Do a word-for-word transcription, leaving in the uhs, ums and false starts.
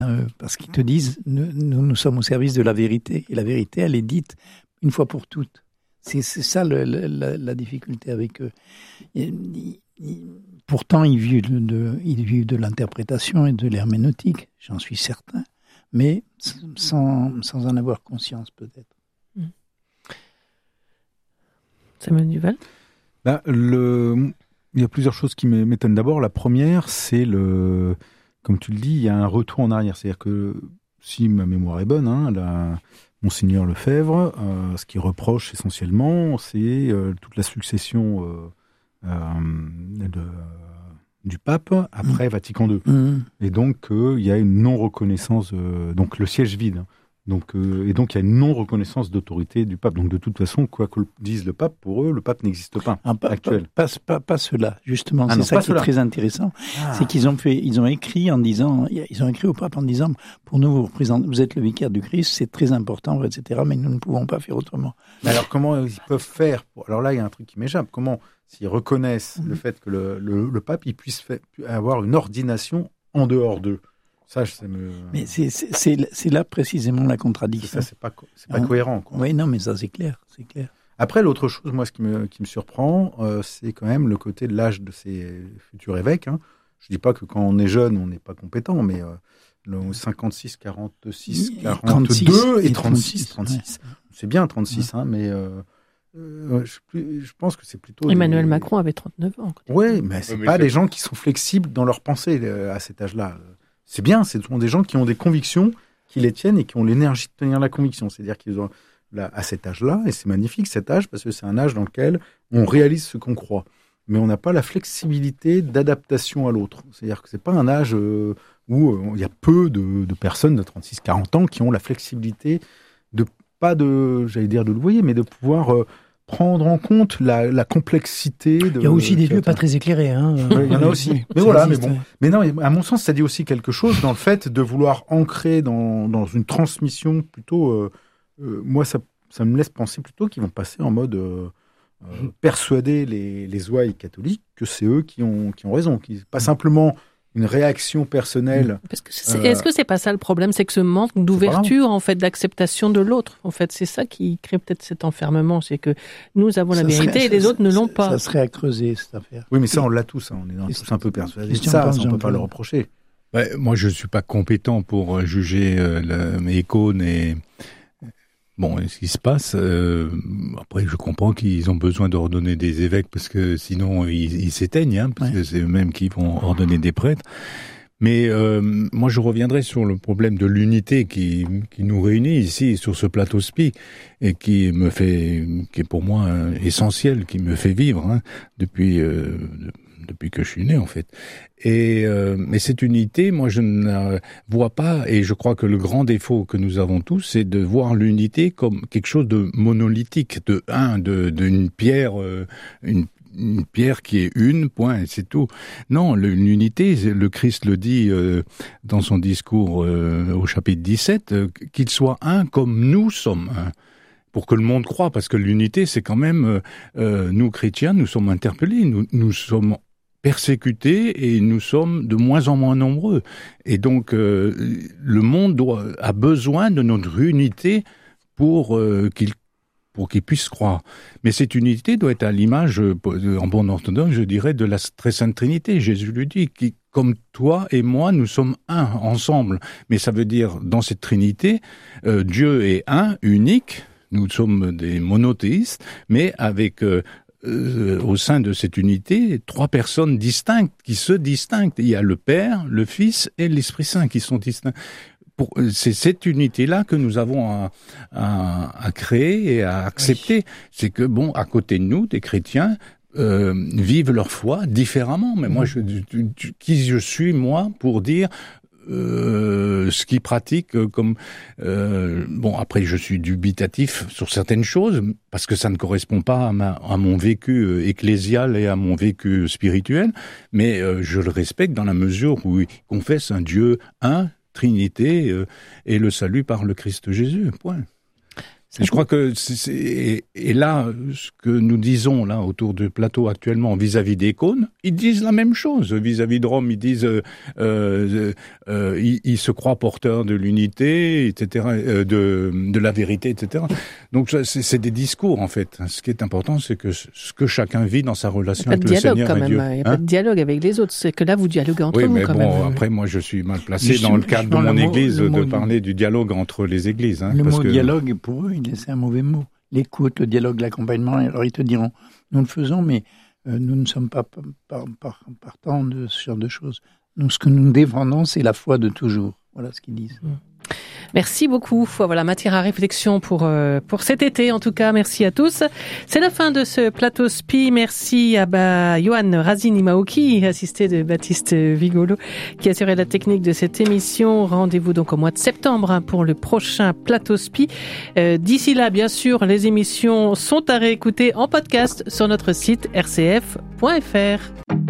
Euh, parce qu'ils te disent, nous, nous, nous sommes au service de la vérité. Et la vérité, elle est dite une fois pour toutes. C'est, c'est ça le, le, la, la difficulté avec eux. Et, ils, pourtant, ils vivent de, de, ils vivent de l'interprétation et de l'herméneutique, j'en suis certain, mais sans, sans en avoir conscience peut-être. Mmh. Samuel Duval ? Bah, le... Il y a plusieurs choses qui m'étonnent. D'abord, la première, c'est le... Comme tu le dis, il y a un retour en arrière. C'est-à-dire que, si ma mémoire est bonne, hein, la... Monseigneur Lefebvre, euh, ce qu'il reproche essentiellement, c'est euh, toute la succession euh, euh, de, du pape après mmh. Vatican deux. Mmh. Et donc, euh, il y a une non-reconnaissance, euh, donc le siège vide. Hein. Donc, euh, et donc, il y a une non-reconnaissance d'autorité du pape. Donc, de toute façon, quoi que dise le pape, pour eux, le pape n'existe pas, ah, pas actuel. Pas, pas, pas, pas cela, justement. Ah c'est non, ça qui cela. est très intéressant. Ah. C'est qu'ils ont fait, ils ont écrit en disant, ils ont écrit au pape en disant, pour nous, vous représentez, vous êtes le vicaire du Christ, c'est très important, et cetera, mais nous ne pouvons pas faire autrement. Mais alors, comment ils peuvent faire pour... Alors là, il y a un truc qui m'échappe. Comment, s'ils reconnaissent mmh. le fait que le, le, le pape, il puisse faire, avoir une ordination en dehors d'eux? Ça, ça me... Mais c'est, c'est, c'est, c'est là précisément la contradiction. C'est ça, c'est pas, c'est pas hein? cohérent. Quoi. Oui, non, mais ça, c'est clair, c'est clair. Après, l'autre chose, moi, ce qui me, qui me surprend, euh, c'est quand même le côté de l'âge de ces futurs évêques. Hein. Je dis pas que quand on est jeune, on n'est pas compétent, mais euh, le cinquante-six, quarante-six, quarante-deux et trente-six. trente-six. Ouais. C'est bien trente-six, ouais. hein, mais... Euh, Euh, je, je pense que c'est plutôt... Emmanuel des... Macron avait trente-neuf ans. Oui, mais c'est ouais, mais pas c'est... des gens qui sont flexibles dans leur pensée euh, à cet âge-là. C'est bien, ce sont des gens qui ont des convictions, qui les tiennent et qui ont l'énergie de tenir la conviction. C'est-à-dire qu'ils ont, là, à cet âge-là, et c'est magnifique cet âge, parce que c'est un âge dans lequel on réalise ce qu'on croit. Mais on n'a pas la flexibilité d'adaptation à l'autre. C'est-à-dire que c'est pas un âge euh, où il euh, y a peu de, de personnes de trente-six à quarante ans qui ont la flexibilité de, pas de, j'allais dire de le voyer, mais de pouvoir... Euh, prendre en compte la, la complexité. De, il y a aussi des lieux pas très éclairés. Hein. Oui, il y en a aussi. Mais ça voilà, existe, mais bon. Ouais. Mais non, à mon sens, ça dit aussi quelque chose dans le fait de vouloir ancrer dans, dans une transmission plutôt. Euh, euh, moi, ça, ça me laisse penser plutôt qu'ils vont passer en mode euh, euh, persuader les, les ouailles catholiques que c'est eux qui ont, qui ont raison. Qui, pas simplement une réaction personnelle. Parce que c'est, euh, est-ce que c'est pas ça le problème, c'est que ce manque d'ouverture, en fait, d'acceptation de l'autre, en fait, c'est ça qui crée peut-être cet enfermement, c'est que nous avons la ça vérité serait, et les ça, autres ne l'ont pas. Ça serait à creuser cette affaire. Oui, mais ça on l'a tous, hein. On est tous un peu persuadés de ça, ça on ne peut pas le reprocher. Ouais, moi, je suis pas compétent pour juger euh, le, mes icônes et bon, ce qui se passe, euh, après je comprends qu'ils ont besoin d'ordonner des évêques parce que sinon ils, ils s'éteignent, hein, parce ouais. que c'est eux-mêmes qui vont ordonner des prêtres. Mais euh, moi je reviendrai sur le problème de l'unité qui, qui nous réunit ici sur ce plateau Spi et qui me fait, qui est pour moi euh, essentiel, qui me fait vivre hein, depuis euh, depuis que je suis né en fait. Et euh, mais cette unité, moi je ne vois pas, et je crois que le grand défaut que nous avons tous, c'est de voir l'unité comme quelque chose de monolithique, de un, de d'une pierre, euh, une une pierre qui est une, point, c'est tout. Non, l'unité, le Christ le dit euh, dans son discours euh, au chapitre dix-sept, euh, qu'il soit un comme nous sommes un. Pour que le monde croie, parce que l'unité, c'est quand même, euh, nous chrétiens, nous sommes interpellés, nous, nous sommes persécutés et nous sommes de moins en moins nombreux. Et donc, euh, le monde doit, a besoin de notre unité pour euh, qu'il pour qu'ils puissent croire. Mais cette unité doit être à l'image, en bon orthodoxe, je dirais, de la très sainte Trinité. Jésus lui dit, qui, comme toi et moi, nous sommes un, ensemble. Mais ça veut dire, dans cette Trinité, euh, Dieu est un, unique, nous sommes des monothéistes, mais avec, euh, euh, au sein de cette unité, trois personnes distinctes, qui se distinguent. Il y a le Père, le Fils et l'Esprit Saint qui sont distincts. Pour, c'est cette unité-là que nous avons à, à, à créer et à accepter. Oui. C'est que, bon, à côté de nous, des chrétiens euh, vivent leur foi différemment. Mais mmh. moi, je, je, qui je suis, moi, pour dire euh, ce qu'ils pratiquent comme... Euh, bon, après, je suis dubitatif sur certaines choses, parce que ça ne correspond pas à, ma, à mon vécu ecclésial et à mon vécu spirituel, mais euh, je le respecte dans la mesure où ils confessent un Dieu un, Trinité euh, et le salut par le Christ Jésus, point. Je crois que c'est, c'est, et là, ce que nous disons là autour du plateau actuellement vis-à-vis des cônes, ils disent la même chose. Vis-à-vis de Rome, ils disent, euh, euh, euh, ils, ils se croient porteurs de l'unité, et cetera, euh, de, de la vérité, et cetera. Donc c'est, c'est des discours en fait. Ce qui est important, c'est que ce que chacun vit dans sa relation avec le Seigneur quand et même. Dieu. Il n'y a pas de dialogue avec les autres. C'est que là, vous dialoguez entre oui, vous mais quand bon, même. Après, moi, je suis mal placé Je dans suis, le cadre de mon le église mot, de mot, parler du dialogue entre les églises. Hein, le parce mot que... dialogue, pour eux, c'est un mauvais mot. L'écoute, le dialogue, l'accompagnement, alors ils te diront, nous le faisons, mais euh, nous ne sommes pas par, par, partants de ce genre de choses. Nous, ce que nous défendons, c'est la foi de toujours. Voilà ce qu'ils disent. Merci beaucoup. Voilà, matière à réflexion pour euh, pour cet été. En tout cas, merci à tous. C'est la fin de ce plateau S P I. Merci à bah, Johan Razini-Maoki, assisté de Baptiste Vigolo, qui assurait la technique de cette émission. Rendez-vous donc au mois de septembre hein, pour le prochain plateau S P I. Euh, d'ici là, bien sûr, les émissions sont à réécouter en podcast sur notre site r c f point f r.